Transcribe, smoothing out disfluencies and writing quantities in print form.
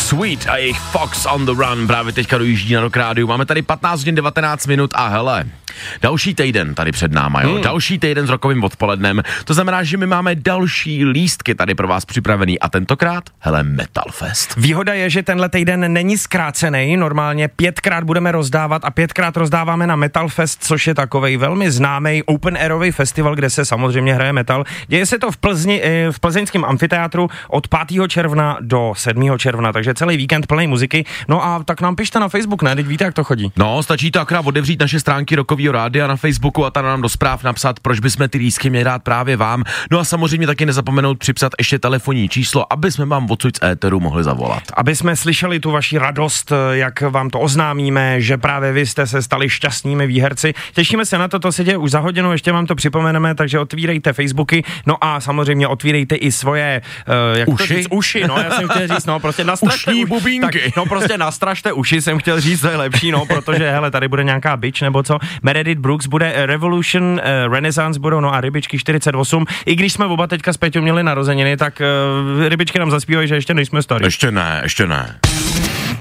Sweet a jejich Fox on the Run právě teďka dojíždí na Rock Rádiu. Máme tady 15 hodin 19 minut a hele, další týden tady před náma, jo. Další týden s rockovým odpolednem. To znamená, že my máme další lístky tady pro vás připravený a tentokrát, hele, Metal Fest. Výhoda je, že tenhle týden není zkrácený, normálně 5krát budeme rozdávat a 5krát rozdáváme na Metal Fest, což je takovej velmi známý open airový festival, kde se samozřejmě hraje metal. Děje se to v Plzni, v plzeňském amfiteátru od 5. června do 7. června, takže celý víkend plný muziky. No a tak nám pište na Facebook, ne? Teď víte, jak to chodí. No, stačí to akorát otevřít naše stránky Rockovýho rádia na Facebooku a tam nám do zpráv napsat, proč bychom ty lístky měli dát právě vám. No a samozřejmě taky nezapomenout připsat ještě telefonní číslo, aby jsme vám odsud z éteru mohli zavolat. Aby jsme slyšeli tu vaši radost, jak vám to oznámíme, že právě vy jste se stali šťastnými výherci. Těšíme se na to se děje už za hodinu, ještě vám to připomeneme, takže otvírejte Facebooky, no a samozřejmě otvírejte i svoje uši, no já jsem chtěl říct, no prostě nastražte ušní bubínky. Tak, no prostě nastražte uši, jsem chtěl říct, to je lepší, no, protože hele, tady bude nějaká bitch nebo co. Meredith Brooks bude Revolution, Renaissance budou, no a Rybičky 48. I když jsme oba teďka s Peťou měli narozeniny, tak Rybičky nám zaspívají, že ještě nejsme starý. Ještě ne.